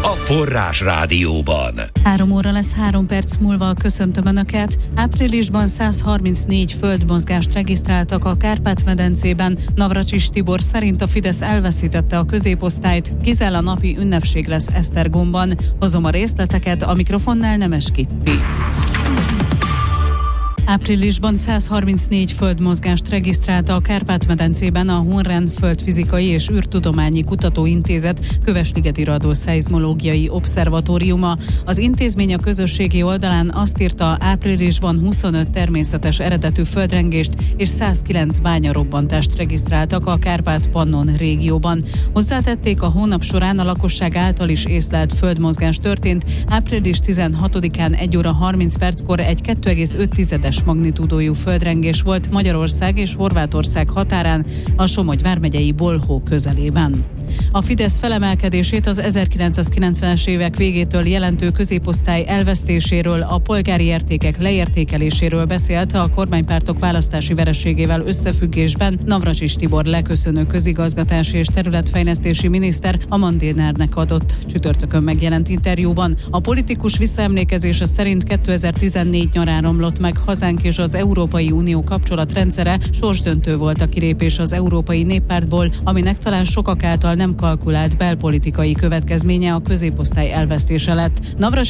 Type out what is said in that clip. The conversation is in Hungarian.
a Forrás Rádióban. 3 óra lesz 3 perc múlva, köszöntöm Önöket. Áprilisban 134 földmozgást regisztráltak a Kárpát-medencében. Navracsis Tibor szerint a Fidesz elveszítette a középosztályt. Gizella napi ünnepség lesz Esztergomban. Hozom a részleteket, a mikrofonnál Nemes Kitti. Áprilisban 134 földmozgást regisztrálta a Kárpát-medencében a Hunren Földfizikai és űrtudományi kutatóintézet Kövesligeti Radioszeizmológiai Obszervatóriuma. Az intézmény a közösségi oldalán azt írta, áprilisban 25 természetes eredetű földrengést és 109 bányarobbantást regisztráltak a Kárpát-Pannon régióban. Hozzátették, a hónap során a lakosság által is észlelt földmozgás történt. Április 16-án 1 óra 30 perckor egy 2,5 magnitúdójú földrengés volt Magyarország és Horvátország határán, a Somogy vármegyei Bolhó közelében. A Fidesz felemelkedését az 1990-es évek végétől jelentő középosztály elvesztéséről, a polgári értékek leértékeléséről beszélt a kormánypártok választási vereségével összefüggésben Navracsis Tibor leköszönő közigazgatási és területfejlesztési miniszter a Mandénernek adott csütörtökön megjelent interjúban. A politikus visszaemlékezése szerint 2014 nyarán romlott meg hazánk és az Európai Unió kapcsolatrendszere, sorsdöntő volt a kilépés az Európai Néppártból, aminek talán sokak által nem kalkulált belpolitikai következménye a középosztály elvesztése lett.